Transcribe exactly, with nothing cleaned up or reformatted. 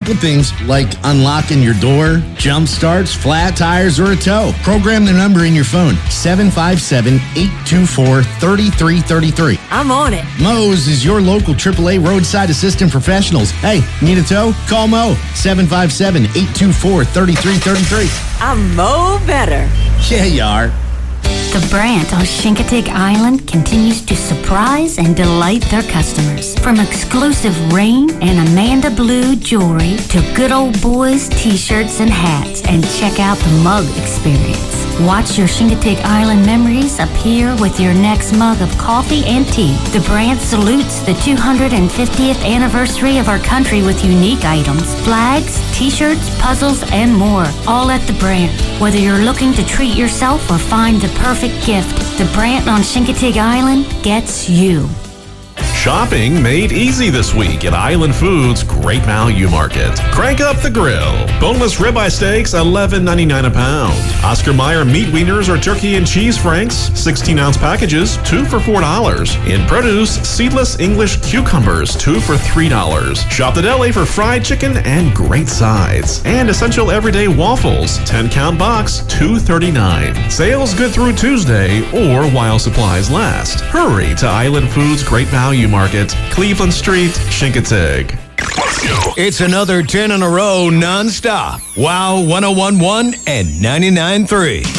simple things like unlocking your door, jump starts, flat tires, or a tow. Program the number in your phone, seven five seven, eight two four, three three three three. I'm on it. Moe's is your local triple A roadside assistant professionals. Hey, need a tow? Call Mo, seven five seven, eight two four, three three three three. I'm Mo better. Yeah, you are. The Brandt on Chincoteague Island continues to surprise and delight their customers. From exclusive Rain and Amanda Blue jewelry to good old boys t-shirts and hats, and check out the mug experience. Watch your Chincoteague Island memories appear with your next mug of coffee and tea. The Brandt salutes the two hundred fiftieth anniversary of our country with unique items, flags, t-shirts, puzzles, and more, all at the Brandt. Whether you're looking to treat yourself or find the perfect gift, the Brandt on Chincoteague Island gets you. Shopping made easy this week at Island Foods Great Value Market. Crank up the grill. Boneless ribeye steaks, eleven ninety-nine a pound. Oscar Mayer meat wieners or turkey and cheese franks, sixteen ounce packages, two for four dollars. In produce, seedless English cucumbers, two for three dollars. Shop the deli for fried chicken and great sides. And essential everyday waffles, ten count box, two thirty-nine. Sales good through Tuesday or while supplies last. Hurry to Island Foods Great Value Market, Cleveland Street, Chincoteague. Let's go. It's another ten in a row nonstop. Wow one oh one point one and ninety-nine point three.